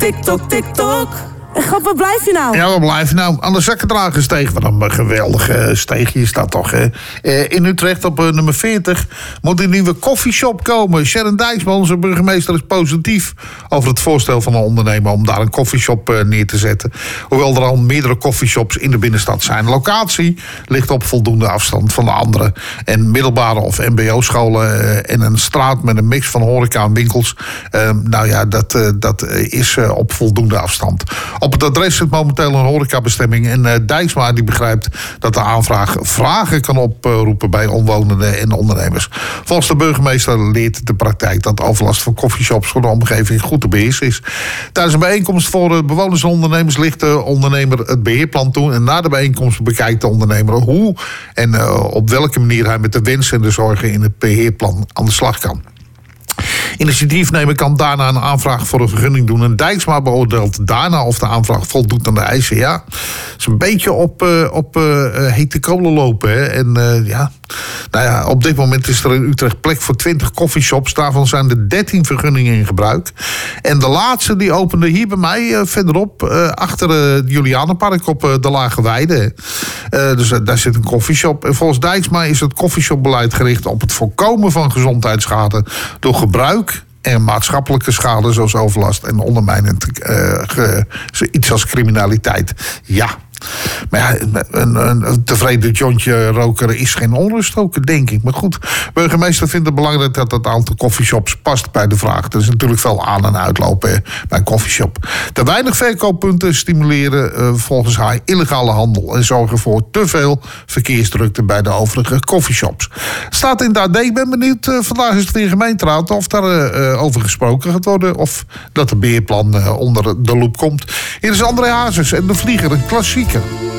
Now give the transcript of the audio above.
TikTok, TikTok. Grap, waar blijf je nou? Ja, waar blijf je nou? Aan de Zakkendragersteeg. Wat een geweldige steegje is dat toch, hè? In Utrecht op nummer 40 moet een nieuwe koffieshop komen. Sharon Dijksma, onze burgemeester, is positief over het voorstel van een ondernemer om daar een koffieshop neer te zetten. Hoewel er al meerdere koffieshops in de binnenstad zijn. De locatie ligt op voldoende afstand van de andere. En middelbare of mbo-scholen en een straat met een mix van horeca en winkels. Dat is op voldoende afstand. Op het adres zit momenteel een horecabestemming. En Dijksma die begrijpt dat de aanvraag vragen kan oproepen bij omwonenden en ondernemers. Volgens de burgemeester leert de praktijk dat overlast van koffieshops voor de omgeving goed te beheersen is. Tijdens een bijeenkomst voor bewoners en ondernemers ligt de ondernemer het beheerplan toe. En na de bijeenkomst bekijkt de ondernemer hoe en op welke manier hij met de wensen en de zorgen in het beheerplan aan de slag kan. Initiatiefnemer kan daarna een aanvraag voor een vergunning doen. En Dijksma beoordeelt daarna of de aanvraag voldoet aan de eisen. Ja, het is een beetje op hete kolen lopen. Hè. En op dit moment is er in Utrecht plek voor 20 coffeeshops. Daarvan zijn er 13 vergunningen in gebruik. En de laatste die opende hier bij mij verderop. Achter het Julianenpark op de Lage Weide. Dus daar zit een coffeeshop. En volgens Dijksma is het coffeeshopbeleid gericht op het voorkomen van gezondheidsschade door gebruik en maatschappelijke schade zoals overlast en ondermijnend iets als criminaliteit. Ja. Maar ja, een tevreden jointje-roker is geen onruststoker, denk ik. Maar goed, burgemeester vindt het belangrijk dat het aantal coffeeshops past bij de vraag. Er is natuurlijk veel aan- en uitlopen bij een coffeeshop. Te weinig verkooppunten stimuleren volgens haar illegale handel en zorgen voor te veel verkeersdrukte bij de overige coffeeshops. Staat in de AD, ik ben benieuwd. Vandaag is het in gemeenteraad of daar over gesproken gaat worden of dat het beheerplan onder de loep komt. Hier is André Hazes en de Vlieger, een klassieker.